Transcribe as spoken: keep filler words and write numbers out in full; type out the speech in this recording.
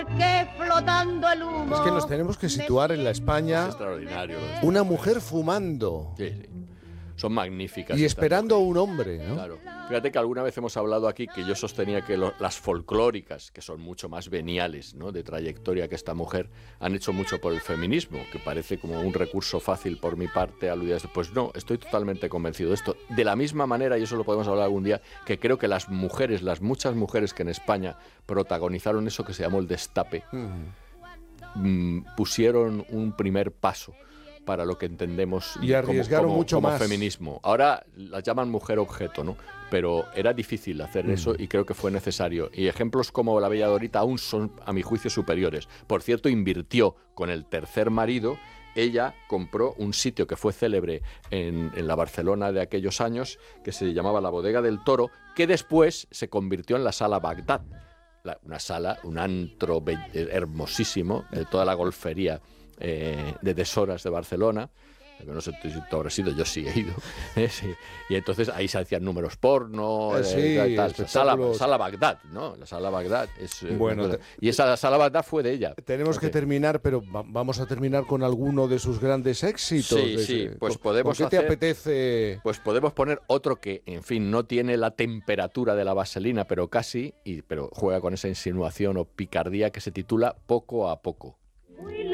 Que flotando el humo. Es que nos tenemos que situar en la España. Es extraordinario. Lo de esta Una mujer. mujer fumando. Sí, sí. Son magníficas. Y estas esperando a mujeres. un hombre, ¿no? Claro. Fíjate que alguna vez hemos hablado aquí que yo sostenía que lo- las folclóricas, que son mucho más veniales, ¿no?, de trayectoria que esta mujer, han hecho mucho por el feminismo, que parece como un recurso fácil por mi parte aludir a esto. Pues no, estoy totalmente convencido de esto. De la misma manera, y eso lo podemos hablar algún día, que creo que las mujeres, las muchas mujeres que en España protagonizaron eso que se llamó el destape, Mm. mm, pusieron un primer paso para lo que entendemos Y arriesgaron como, como, mucho como más. feminismo. Ahora las llaman mujer objeto, ¿no? Pero era difícil hacer Mm. eso y creo que fue necesario. Y ejemplos como la Bella Dorita aún son, a mi juicio, superiores. Por cierto, invirtió con el tercer marido. Ella compró un sitio que fue célebre en, en la Barcelona de aquellos años, que se llamaba la Bodega del Toro, que después se convirtió en la Sala Bagdad. La- una sala, un antro be- hermosísimo, de toda la golfería eh, de deshoras de Barcelona. Que no sé si tú habrás ido, yo sí he ido. Eh, sí. Y entonces ahí se hacían números porno, Eh, eh, sí, tal, tal. Sala, espectáculos. Sala Bagdad, ¿no? La Sala Bagdad es eh, Bueno, una cosa- te- y esa Sala Bagdad fue de ella. Tenemos que Ok. terminar, pero va- vamos a terminar con alguno de sus grandes éxitos. Sí, de sí, ese- pues ¿con- podemos ¿Con qué te hacer- apetece? Pues podemos poner otro que, en fin, no tiene la temperatura de la vaselina, pero casi, y, pero juega con esa insinuación o picardía que se titula Poco a Poco. Muy